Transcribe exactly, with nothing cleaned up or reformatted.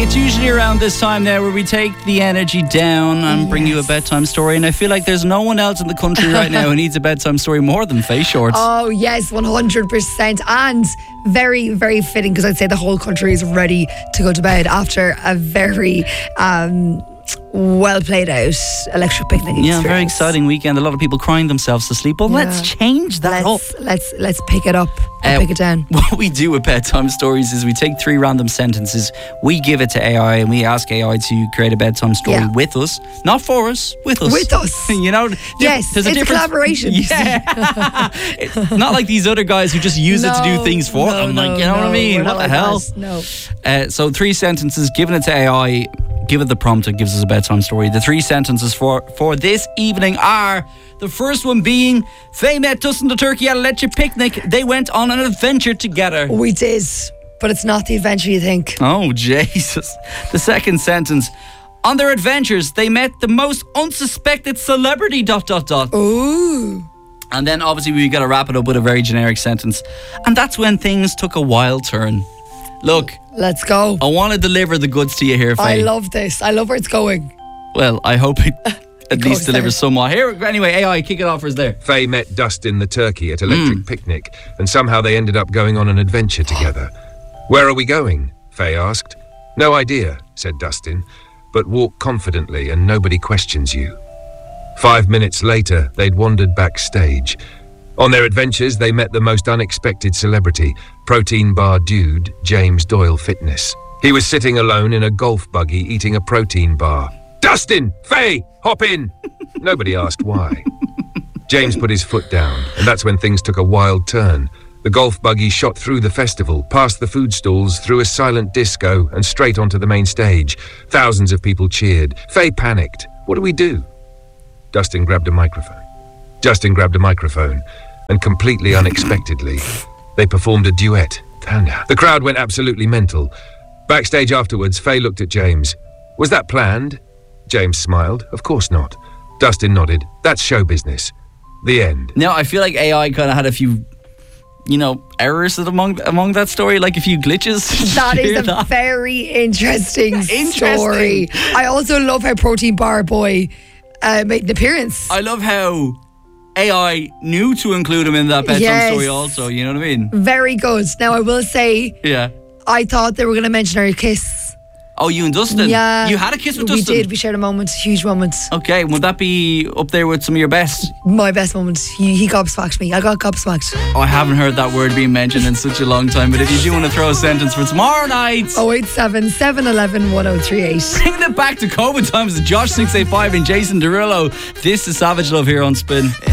It's usually around this time now where we take the energy down and bring yes. you a bedtime story. And I feel like there's no one else in the country right now who needs a bedtime story more than Faye Shorts. Oh, yes, one hundred percent. And very, very fitting, because I'd say the whole country is ready to go to bed after a very... Um, well played out electric picnic experience. Yeah, very exciting weekend. A lot of people crying themselves to sleep. Well, yeah. let's change that let's, up. Let's let's pick it up and uh, pick it down. What we do with bedtime stories is we take three random sentences, we give it to A I, and we ask A I to create a bedtime story yeah. with us, not for us, with us. With us. You know, yes, there's a it's difference. collaboration. Yeah. It's not like these other guys who just use no, it to do things for no, them. No, like, you know no, what I mean? What the like hell? That. No. Uh, so three sentences, given it to A I. Give it the prompt, it gives us a bedtime story. The three sentences for, for this evening are, the first one being, Faye met Dustin the turkey at a electric picnic. They went on an adventure together. We did, but it's not the adventure you think. Oh, Jesus. The second sentence, on their adventures, they met the most unsuspected celebrity, dot, dot, dot. Ooh. And then obviously we got to wrap it up with a very generic sentence. And that's when things took a wild turn. Look, let's go. I want to deliver the goods to you here, Faye. I love this. I love where it's going. Well, I hope it at least delivers there. somewhat. Here, anyway, A I, kick it off for us there. Faye met Dustin the turkey at Electric Mm. Picnic, and somehow they ended up going on an adventure together. Where are we going? Faye asked. No idea, said Dustin, but walk confidently and nobody questions you. Five minutes later, they'd wandered backstage. On their adventures, they met the most unexpected celebrity, protein bar dude James Doyle Fitness. He was sitting alone in a golf buggy eating a protein bar. Dustin! Faye! Hop in! Nobody asked why. James put his foot down, and that's when things took a wild turn. The golf buggy shot through the festival, past the food stalls, through a silent disco, and straight onto the main stage. Thousands of people cheered. Faye panicked. What do we do? Dustin grabbed a microphone. Justin grabbed a microphone, and completely unexpectedly, they performed a duet. The crowd went absolutely mental. Backstage afterwards, Faye looked at James. Was that planned? James smiled. Of course not. Dustin nodded. That's show business. The end. Now, I feel like A I kind of had a few, you know, errors among among that story, like a few glitches. That is a that? very interesting, interesting story. I also love how Protein Bar Boy uh, made an appearance. I love how A I knew to include him in that bedtime yes. story also, you know what I mean? Very good. Now, I will say, yeah, I thought they were going to mention our kiss. Oh, you and Dustin? Yeah. You had a kiss with we Dustin? We did. We shared a moment. Huge moment. Okay, would that be up there with some of your best? My best moment. He, he gobsmacked me. I got gobsmacked. Oh, I haven't heard that word being mentioned in such a long time, but if you do want to throw a sentence for tomorrow night... oh eight seven, seven one one, one oh three eight. Bringing it back to COVID times, Josh six eight five and Jason Derulo. This is Savage Love here on Spin.